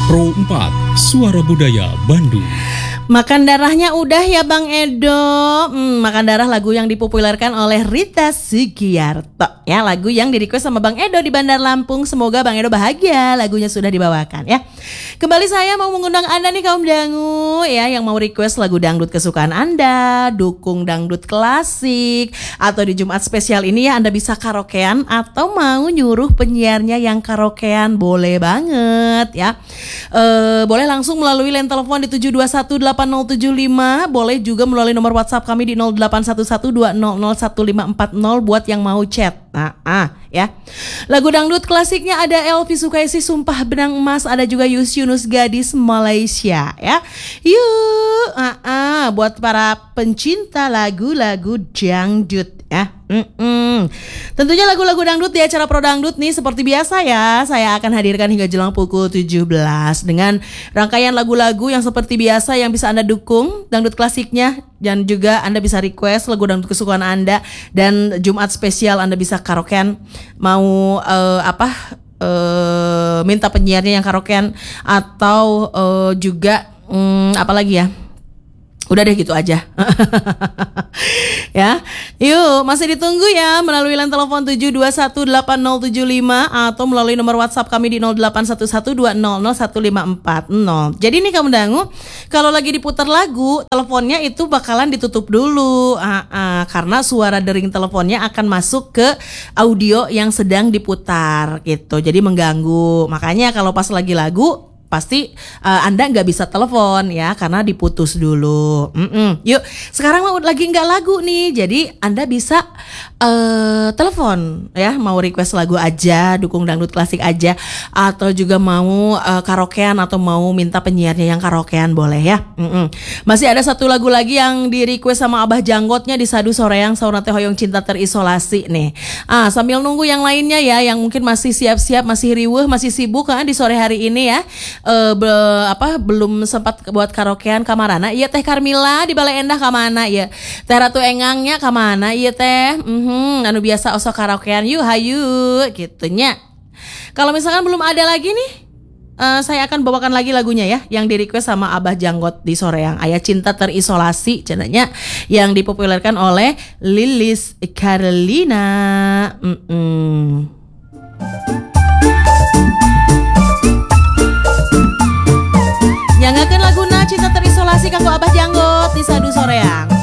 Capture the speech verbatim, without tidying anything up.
Pro empat, Suara Budaya Bandung. Makan darahnya udah ya Bang Edo. hmm, Makan darah lagu yang dipopulerkan oleh Rita Sugiarto. Ya, lagu yang di-request sama Bang Edo di Bandar Lampung. Semoga Bang Edo bahagia, lagunya sudah dibawakan ya. Kembali saya mau mengundang Anda nih kaum dangu ya, yang mau request lagu dangdut kesukaan Anda, dukung dangdut klasik, atau di Jumat spesial ini ya Anda bisa karaokean, atau mau nyuruh penyiarnya yang karaokean, boleh banget ya. e, Boleh langsung melalui line telepon di tujuh dua satu delapan nol tujuh lima, boleh juga melalui nomor WhatsApp kami di nol delapan satu satu dua nol nol satu lima empat nol buat yang mau chat. Nah, ah, ya. Lagu dangdut klasiknya ada Elvi Sukaisi Sumpah Benang Emas, ada juga Yus Yunus Gadis Malaysia ya. Yuk, ah, ah, buat para pencinta lagu-lagu dangdut ya. Mm-mm. Tentunya lagu-lagu dangdut di acara Pro Dangdut nih seperti biasa ya, saya akan hadirkan hingga jelang pukul tujuh belas dengan rangkaian lagu-lagu yang seperti biasa yang bisa Anda dukung dangdut klasiknya, dan juga Anda bisa request lagu dangdut kesukaan Anda, dan Jumat spesial Anda bisa karaokean, mau uh, apa uh, minta penyiarnya yang karaokean, atau uh, juga um, apa lagi ya. Udah deh gitu aja. Ya. Yuk, masih ditunggu ya melalui line telepon tujuh dua satu delapan nol tujuh lima atau melalui nomor WhatsApp kami di nol delapan satu satu dua nol nol satu lima empat nol. Jadi nih kamu dangu, kalau lagi diputar lagu, teleponnya itu bakalan ditutup dulu. Ah, ah, karena suara dering teleponnya akan masuk ke audio yang sedang diputar gitu. Jadi mengganggu. Makanya kalau pas lagi lagu pasti uh, Anda nggak bisa telepon ya, karena diputus dulu. Mm-mm. Yuk, sekarang mau lagi nggak lagu nih, jadi Anda bisa uh, telepon ya, mau request lagu aja, dukung dangdut klasik aja, atau juga mau uh, karaokean, atau mau minta penyiarnya yang karaokean, boleh ya. Mm-mm. Masih ada satu lagu lagi yang di request sama Abah Janggotnya di Sadu Soreang Sauna Teh Hoyong Cinta Terisolasi nih. Ah, sambil nunggu yang lainnya ya, yang mungkin masih siap-siap, masih riweuh, masih sibuk kan di sore hari ini ya. Uh, be, apa belum sempat buat karaokean kamarana, iya Teh Karmila di Balai Endah kamana ya, Teh Ratu Engangnya kamana, iya Teh mm-hmm, anu biasa osok karaokean, yuk hayu gitunya. Kalau misalkan belum ada lagi nih, uh, saya akan bawakan lagi lagunya ya, yang di request sama Abah Janggot di Soreang, Ayah Cinta Terisolasi cenanya, yang dipopulerkan oleh Lilis Carlina. Mm-mm. Nyangakeun laguna Cinta Terisolasi kanggo Abah Janggot di Sadu Soreang.